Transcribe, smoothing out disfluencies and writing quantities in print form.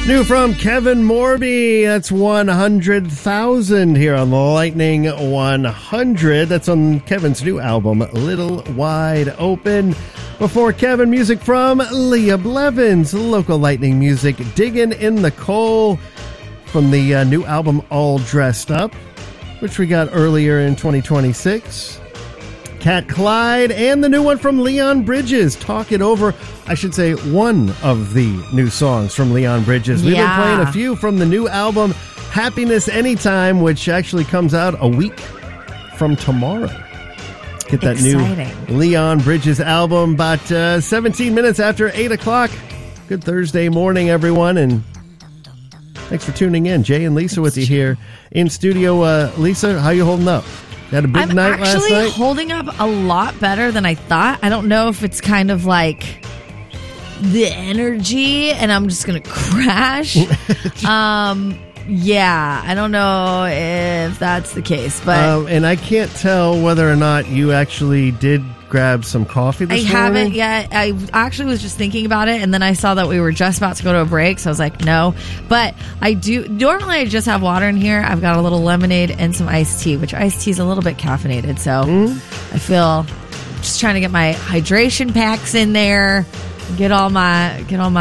New from Kevin Morby, that's 100,000 here on the Lightning 100. That's on Kevin's new album, Little Wide Open. Before Kevin, music from Leah Blevins, local Lightning music, Digging in the Coal, from the new album All Dressed Up, which we got earlier in 2026. Cat Clyde, and the new one from Leon Bridges, Talk It Over. I should say one of the new songs from Leon Bridges. We've been playing a few from the new album, Happiness Anytime, which actually comes out a week from tomorrow. Get that Exciting. New Leon Bridges album about 17 minutes after 8 o'clock. Good Thursday morning, everyone, and thanks for tuning in. Jay and Lisa with you here in studio. Lisa, how you holding up? Had a big night last night? I'm actually holding up a lot better than I thought. I don't know if it's kind of like the energy and I'm just going to crash. Yeah, I don't know if that's the case. But and I can't tell whether or not you actually did grab some coffee this morning. I haven't yet. I actually was just thinking about it, and then I saw that we were just about to go to a break, so I was like, no. But I do. Normally, I just have water in here. I've got a little lemonade and some iced tea, which iced tea is a little bit caffeinated, so I feel just trying to get my hydration packs in there, get all my